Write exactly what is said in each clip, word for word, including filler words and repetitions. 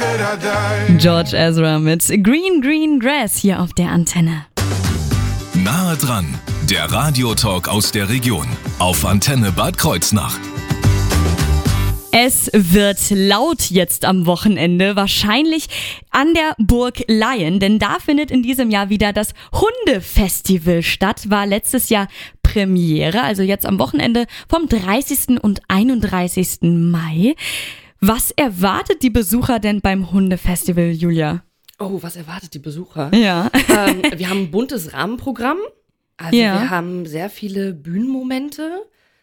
George Ezra mit Green Green Grass hier auf der Antenne. Nahe dran, der Radiotalk aus der Region auf Antenne Bad Kreuznach. Es wird laut jetzt am Wochenende, wahrscheinlich an der Burg Laien, denn da findet in diesem Jahr wieder das Hundefestival statt, war letztes Jahr Premiere, also jetzt am Wochenende vom dreißigsten und einunddreißigsten Mai. Was erwartet die Besucher denn beim Hundefestival, Julia? Oh, was erwartet die Besucher? Ja. ähm, wir haben ein buntes Rahmenprogramm, also Ja. wir haben sehr viele Bühnenmomente.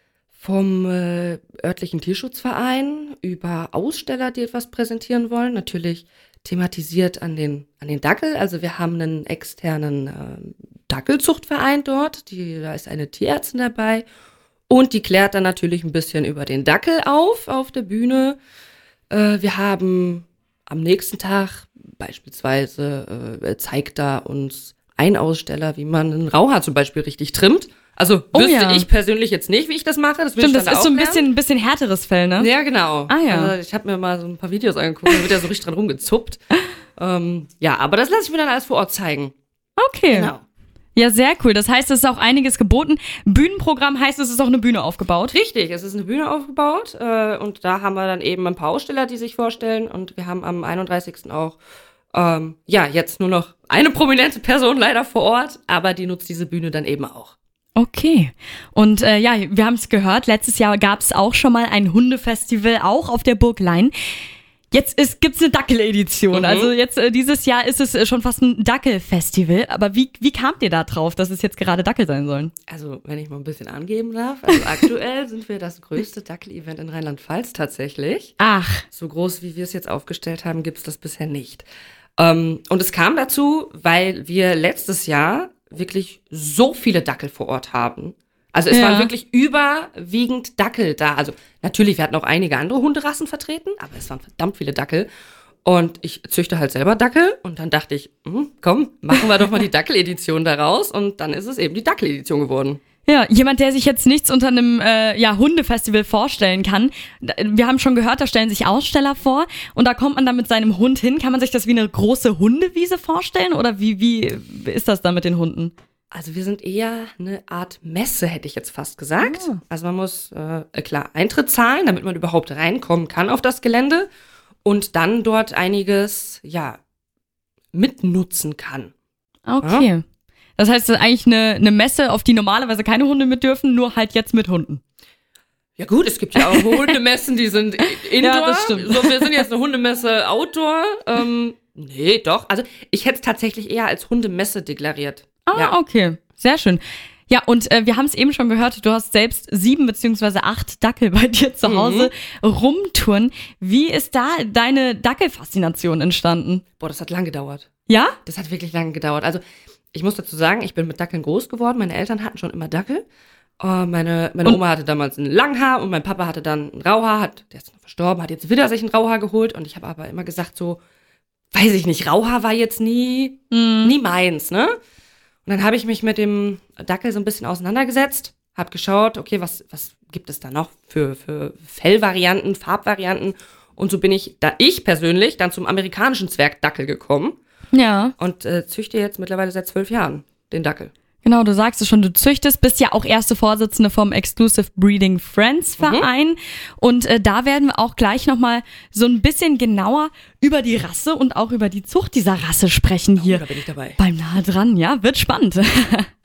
Vom äh, örtlichen Tierschutzverein über Aussteller, die etwas präsentieren wollen. Natürlich thematisiert an den, an den Dackel. Also wir haben einen externen äh, Dackelzuchtverein dort. Die, da ist eine Tierärztin dabei. Und die klärt dann natürlich ein bisschen über den Dackel auf, auf der Bühne. Äh, wir haben am nächsten Tag beispielsweise, äh, zeigt da uns ein Aussteller, wie man einen Rauhaar zum Beispiel richtig trimmt. Also Oh wüsste ja. ich persönlich jetzt nicht, wie ich das mache. Das will Stimmt, ich das dann ist auch so ein lernen. bisschen, ein bisschen härteres Fell, ne? Ja, genau. Ah, ja. Also ich habe mir mal so ein paar Videos angeguckt, da wird ja so richtig dran rumgezuppt. ähm, ja, aber das lasse ich mir dann alles vor Ort zeigen. Okay. Genau. Ja, sehr cool. Das heißt, es ist auch einiges geboten. Bühnenprogramm heißt, es ist auch eine Bühne aufgebaut. Richtig, es ist eine Bühne aufgebaut äh, und da haben wir dann eben ein paar Aussteller, die sich vorstellen und wir haben am einunddreißigsten auch ähm, ja, jetzt nur noch eine prominente Person leider vor Ort, aber die nutzt diese Bühne dann eben auch. Okay. Und äh, ja, wir haben es gehört, letztes Jahr gab es auch schon mal ein Hundefestival, auch auf der Burg Laien. Jetzt gibt es eine Dackel-Edition. Mhm. Also jetzt äh, dieses Jahr ist es äh, schon fast ein Dackel-Festival. Aber wie, wie kamt ihr da drauf, dass es jetzt gerade Dackel sein sollen? Also, wenn ich mal ein bisschen angeben darf, also aktuell sind wir das größte Dackel-Event in Rheinland-Pfalz tatsächlich. Ach, So groß, wie wir es jetzt aufgestellt haben, gibt es das bisher nicht. Ähm, und es kam dazu, weil wir letztes Jahr wirklich so viele Dackel vor Ort haben. Also es Ja. waren wirklich überwiegend Dackel da. Also natürlich, wir hatten auch einige andere Hunderassen vertreten, aber es waren verdammt viele Dackel. Und ich züchte halt selber Dackel und dann dachte ich, hm, komm, machen wir doch mal die Dackel-Edition daraus. Und dann ist es eben die Dackel-Edition geworden. ja, jemand, der sich jetzt nichts unter einem äh, ja, Hundefestival vorstellen kann. Da- Wir haben schon gehört, da stellen sich Aussteller vor und da kommt man dann mit seinem Hund hin. Kann man sich das wie eine große Hundewiese vorstellen oder wie, wie ist das da mit den Hunden? Also wir sind eher eine Art Messe, hätte ich jetzt fast gesagt. Ah. Also man muss, äh, klar, Eintritt zahlen, damit man überhaupt reinkommen kann auf das Gelände und dann dort einiges, ja, mitnutzen kann. Okay. Das heißt, es ist eigentlich eine, eine Messe, auf die normalerweise keine Hunde mit dürfen, nur halt jetzt mit Hunden. Ja gut, es gibt ja auch Hundemessen, die sind Indoor. Ja, das stimmt. So, wir sind jetzt eine Hundemesse Outdoor. Ähm, nee, doch. Also ich hätte es tatsächlich eher als Hundemesse deklariert. Ah, ja. okay. Sehr schön. Ja, und äh, wir haben es eben schon gehört, du hast selbst sieben beziehungsweise acht Dackel bei dir zu Hause rumtouren. Wie ist da deine Dackelfaszination entstanden? Boah, das hat lang gedauert. Ja? Das hat wirklich lange gedauert. Also ich muss dazu sagen, ich bin mit Dackeln groß geworden. Meine Eltern hatten schon immer Dackel. Uh, meine meine Und- Oma hatte damals ein Langhaar und mein Papa hatte dann ein Rauhaar. Hat, der ist noch verstorben, hat jetzt wieder sich ein Rauhaar geholt. Und ich habe aber immer gesagt so, weiß ich nicht, Rauhaar war jetzt nie, nie meins, ne? Und dann habe ich mich mit dem Dackel so ein bisschen auseinandergesetzt, habe geschaut, okay, was, was gibt es da noch für, für Fellvarianten, Farbvarianten? Und so bin ich, da ich persönlich, dann zum amerikanischen Zwergdackel gekommen. Ja. Und äh, züchte jetzt mittlerweile seit zwölf Jahren den Dackel. Genau, du sagst es schon, du züchtest, bist ja auch erste Vorsitzende vom Exclusive Breeding Friends Verein. Und äh, da werden wir auch gleich nochmal so ein bisschen genauer über die Rasse und auch über die Zucht dieser Rasse sprechen hier. Da bin ich dabei. Beim Nahe dran, ja, wird spannend.